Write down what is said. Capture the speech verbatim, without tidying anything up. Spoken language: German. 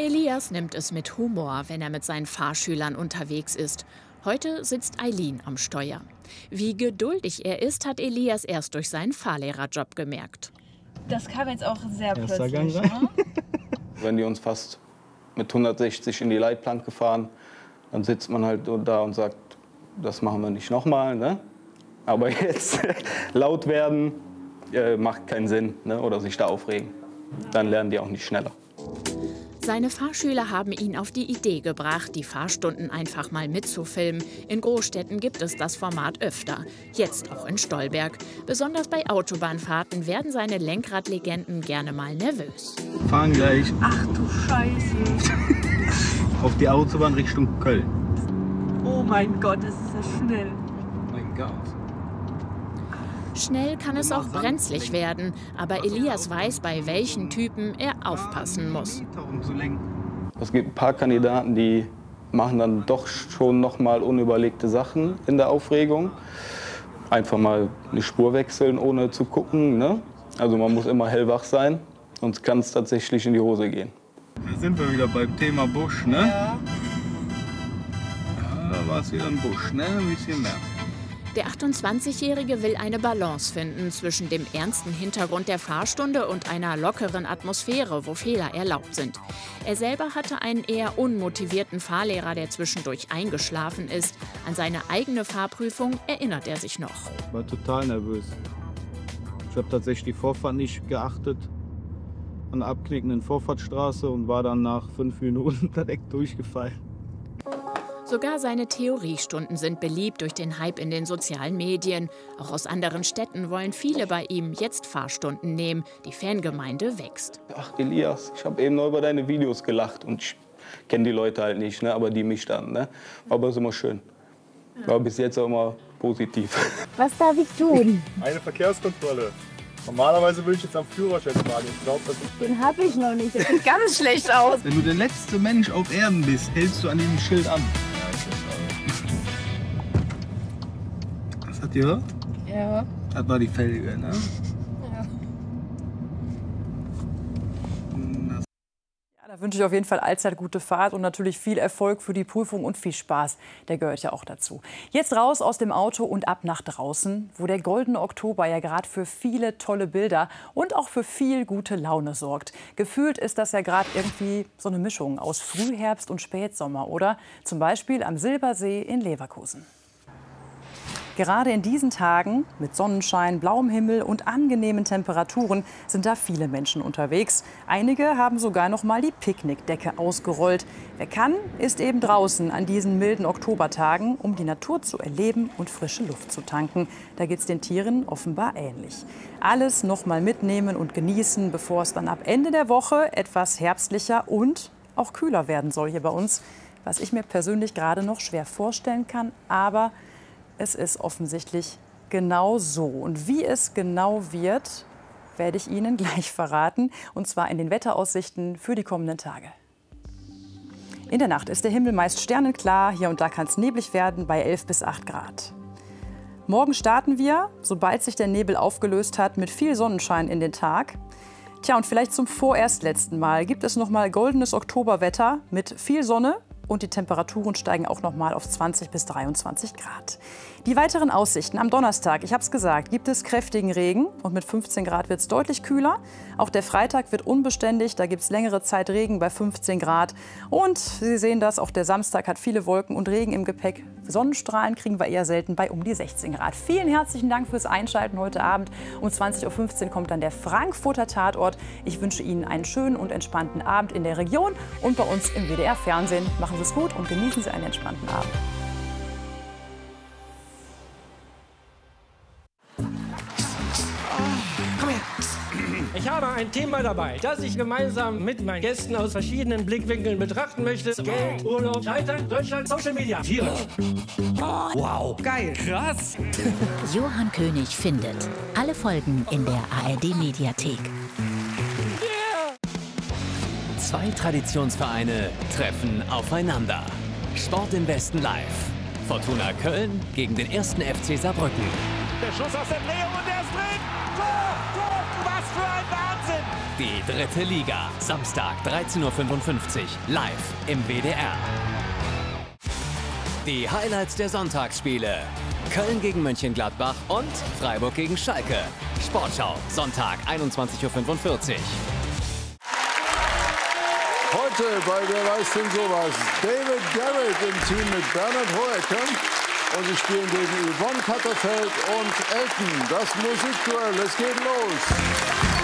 Elias nimmt es mit Humor, wenn er mit seinen Fahrschülern unterwegs ist. Heute sitzt Eileen am Steuer. Wie geduldig er ist, hat Elias erst durch seinen Fahrlehrerjob gemerkt. Das kam jetzt auch sehr Erster plötzlich. Gang, Ne? Wenn die uns fast mit hundertsechzig in die Leitplanke fahren, dann sitzt man halt da und sagt, das machen wir nicht nochmal. Ne? Aber jetzt laut werden äh, macht keinen Sinn, ne? Oder sich da aufregen. Dann lernen die auch nicht schneller. Seine Fahrschüler haben ihn auf die Idee gebracht, die Fahrstunden einfach mal mitzufilmen. In Großstädten gibt es das Format öfter, jetzt auch in Stolberg. Besonders bei Autobahnfahrten werden seine Lenkradlegenden gerne mal nervös. Wir fahren gleich Ach du Scheiße. auf die Autobahn Richtung Köln. Oh mein Gott, es ist ja schnell. Mein Gott. Schnell kann es auch brenzlig werden, aber Elias weiß, bei welchen Typen er aufpassen muss. Es gibt ein paar Kandidaten, die machen dann doch schon noch mal unüberlegte Sachen in der Aufregung. Einfach mal eine Spur wechseln, ohne zu gucken. Ne? Also man muss immer hellwach sein, sonst kann es tatsächlich in die Hose gehen. Da sind wir wieder beim Thema Busch, ne? Ja. Ja, da war es wieder ein Busch, ne? Ein bisschen mehr. Der achtundzwanzigjährige will eine Balance finden zwischen dem ernsten Hintergrund der Fahrstunde und einer lockeren Atmosphäre, wo Fehler erlaubt sind. Er selber hatte einen eher unmotivierten Fahrlehrer, der zwischendurch eingeschlafen ist. An seine eigene Fahrprüfung erinnert er sich noch. Ich war total nervös. Ich habe tatsächlich die Vorfahrt nicht geachtet an der abknickenden Vorfahrtsstraße und war dann nach fünf Minuten direkt durchgefallen. Sogar seine Theoriestunden sind beliebt durch den Hype in den sozialen Medien. Auch aus anderen Städten wollen viele bei ihm jetzt Fahrstunden nehmen. Die Fangemeinde wächst. Ach Elias, ich habe eben noch über deine Videos gelacht und ich kenne die Leute halt nicht, ne? Aber die mich dann. Ne? Aber es ist immer schön. War bis jetzt auch immer positiv. Was darf ich tun? Eine Verkehrskontrolle. Normalerweise würde ich jetzt am Führerschein fahren. Ich glaube, das ist Den habe ich noch nicht. Das sieht ganz schlecht aus. Wenn du der letzte Mensch auf Erden bist, hältst du an diesem Schild an. Was hat ihr gehört? Ja. Das war die Felge, ne? Ja. Da wünsche ich auf jeden Fall allzeit gute Fahrt und natürlich viel Erfolg für die Prüfung und viel Spaß. Der gehört ja auch dazu. Jetzt raus aus dem Auto und ab nach draußen, wo der goldene Oktober ja gerade für viele tolle Bilder und auch für viel gute Laune sorgt. Gefühlt ist das ja gerade irgendwie so eine Mischung aus Frühherbst und Spätsommer, oder? Zum Beispiel am Silbersee in Leverkusen. Gerade in diesen Tagen mit Sonnenschein, blauem Himmel und angenehmen Temperaturen sind da viele Menschen unterwegs. Einige haben sogar noch mal die Picknickdecke ausgerollt. Wer kann, ist eben draußen an diesen milden Oktobertagen, um die Natur zu erleben und frische Luft zu tanken. Da geht's den Tieren offenbar ähnlich. Alles noch mal mitnehmen und genießen, bevor es dann ab Ende der Woche etwas herbstlicher und auch kühler werden soll hier bei uns. Was ich mir persönlich gerade noch schwer vorstellen kann, aber es ist offensichtlich genau so. Und wie es genau wird, werde ich Ihnen gleich verraten. Und zwar in den Wetteraussichten für die kommenden Tage. In der Nacht ist der Himmel meist sternenklar. Hier und da kann es neblig werden bei elf bis acht Grad. Morgen starten wir, sobald sich der Nebel aufgelöst hat, mit viel Sonnenschein in den Tag. Tja, und vielleicht zum vorerst letzten Mal gibt es noch mal goldenes Oktoberwetter mit viel Sonne. Und die Temperaturen steigen auch noch mal auf zwanzig bis dreiundzwanzig Grad. Die weiteren Aussichten am Donnerstag, ich habe es gesagt, gibt es kräftigen Regen und mit fünfzehn Grad wird es deutlich kühler. Auch der Freitag wird unbeständig, da gibt es längere Zeit Regen bei fünfzehn Grad. Und Sie sehen das, auch der Samstag hat viele Wolken und Regen im Gepäck. Sonnenstrahlen kriegen wir eher selten bei um die sechzehn Grad. Vielen herzlichen Dank fürs Einschalten heute Abend. Um zwanzig Uhr fünfzehn kommt dann der Frankfurter Tatort. Ich wünsche Ihnen einen schönen und entspannten Abend in der Region und bei uns im W D R-Fernsehen. Machen Sie es gut und genießen Sie einen entspannten Abend. Ich habe ein Thema dabei, das ich gemeinsam mit meinen Gästen aus verschiedenen Blickwinkeln betrachten möchte. Geld, Urlaub, Scheitern, Deutschland, Social Media. Tiere. Wow, geil, krass. Johann König findet alle Folgen in der A R D-Mediathek. Zwei Traditionsvereine treffen aufeinander. Sport im Westen live. Fortuna Köln gegen den ersten F C Saarbrücken. Der Schuss aus der Drehung und der ist drin. Tor, Tor, was für ein Wahnsinn. Die dritte Liga. Samstag dreizehn Uhr fünfundfünfzig. Live im W D R. Die Highlights der Sonntagsspiele. Köln gegen Mönchengladbach und Freiburg gegen Schalke. Sportschau, Sonntag einundzwanzig Uhr fünfundvierzig. Heute bei Wer weiß denn sowas? David Garrett im Team mit Bernhard Hoeker. Und sie spielen gegen Yvonne Katterfeld und Elton. Das Musikduell, es geht los.